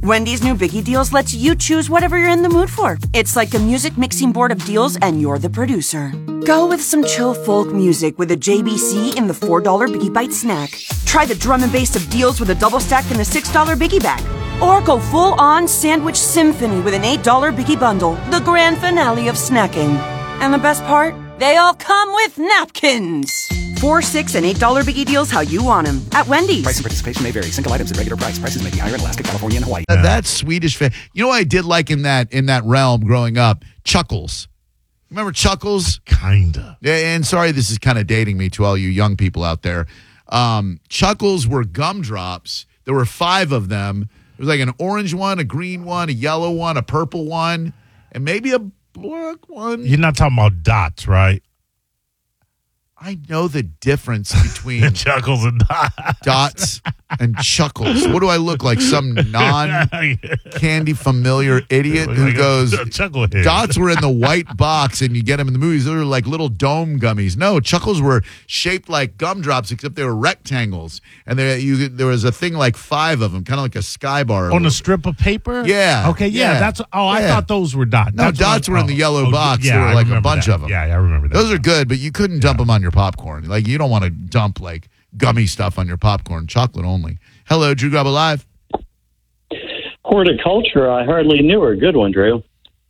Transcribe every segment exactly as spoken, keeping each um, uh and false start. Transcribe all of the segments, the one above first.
Wendy's new Biggie Deals lets you choose whatever you're in the mood for. It's like a music mixing board of deals, and you're the producer. Go with some chill folk music with a J B C in the four dollar Biggie Bite snack. Try the drum and bass of deals with a double stack in the six dollar Biggie Bag. Or go full-on sandwich symphony with an eight dollar Biggie Bundle, the grand finale of snacking. And the best part? They all come with napkins. Four, six, and eight dollar Biggie Deals how you want them at Wendy's. Price and participation may vary. Single items at regular price. Prices may be higher in Alaska, California, and Hawaii. Uh, that Swedish fa- You know what I did like in that in that realm growing up? Chuckles. Remember Chuckles? Kinda. Yeah, and sorry, this is kind of dating me to all you young people out there. Um, Chuckles were gumdrops. There were five of them. It was like an orange one, a green one, a yellow one, a purple one, and maybe a black one. You're not talking about dots, right? I know the difference between Chuckles and dots. dots and chuckles. What do I look like? Some non-candy familiar idiot who Like a goes, chuckle head. dots were in the white box and you get them in the movies. They were like little dome gummies. No, chuckles were shaped like gumdrops except they were rectangles. And there, you, there was a thing like five of them, kind of like a sky bar. On a strip of paper? Yeah. Okay, yeah. yeah. That's. Oh, I yeah. thought those were dots. No, That's dots what, were in oh, the yellow oh, box. Yeah, There were I like a remember bunch that. of them. Yeah, yeah, I remember that. Those are good, but you couldn't dump them on your popcorn. Like, you don't want to dump, like, gummy stuff on your popcorn. Chocolate only. Hello, Drew Grub Alive. Horticulture, I hardly knew her. Good one, Drew.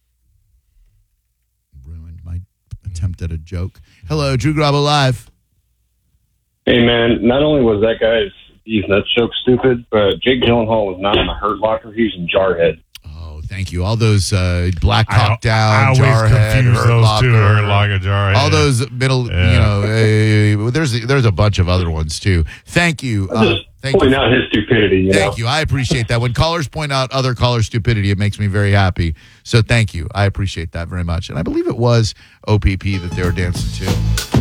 Ruined my attempt at a joke. Hello, Drew Grub Alive. Hey, man, not only was that guy's Heath Nuts joke stupid, but Jake Gyllenhaal was not in the Hurt Locker. He was in Jarhead. Oh, thank you. All those uh, Black I, Hawk Down, I always Jarhead, confuse Hurt those Locker, two. Hurt Locker, Jarhead. all those middle, Yeah. you know, uh, there's, there's a bunch of other ones, too. Thank you. Uh, thank Point you. out his stupidity. You Thank know? you. I appreciate that. When callers point out other callers' stupidity, it makes me very happy. So thank you. I appreciate that very much. And I believe it was O P P that they were dancing to.